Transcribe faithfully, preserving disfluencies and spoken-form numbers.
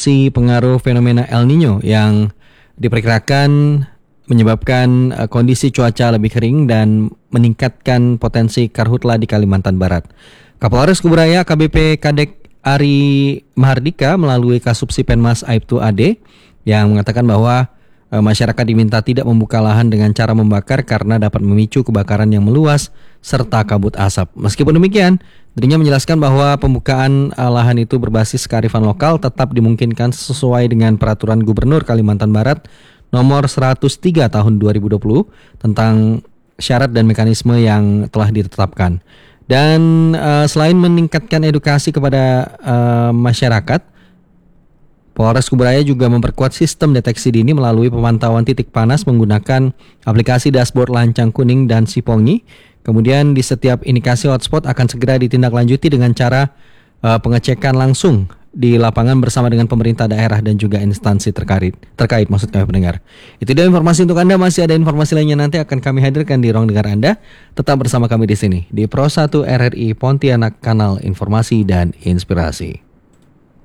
mengantisipasi pengaruh fenomena El Nino yang diperkirakan menyebabkan uh, kondisi cuaca lebih kering dan meningkatkan potensi karhutla di Kalimantan Barat. Kapolres Kuburaya A K B P Kadek Ari Mahardika melalui Kasubsi Penmas Aibtu A D yang mengatakan bahwa uh, masyarakat diminta tidak membuka lahan dengan cara membakar karena dapat memicu kebakaran yang meluas serta kabut asap. Meskipun demikian, dirinya menjelaskan bahwa pembukaan uh, lahan itu berbasis kearifan lokal tetap dimungkinkan sesuai dengan Peraturan Gubernur Kalimantan Barat nomor seratus tiga tahun dua ribu dua puluh tentang syarat dan mekanisme yang telah ditetapkan. Dan uh, selain meningkatkan edukasi kepada uh, masyarakat, Polres Kuburaya juga memperkuat sistem deteksi dini melalui pemantauan titik panas menggunakan aplikasi dashboard Lancang Kuning dan Sipongi. Kemudian di setiap indikasi hotspot akan segera ditindaklanjuti dengan cara uh, pengecekan langsung di lapangan bersama dengan pemerintah daerah dan juga instansi terkait. Terkait maksud kami pendengar. Itu dia informasi untuk Anda. Masih ada informasi lainnya nanti akan kami hadirkan di ruang dengar Anda. Tetap bersama kami di sini di Pro satu R R I Pontianak, kanal informasi dan inspirasi.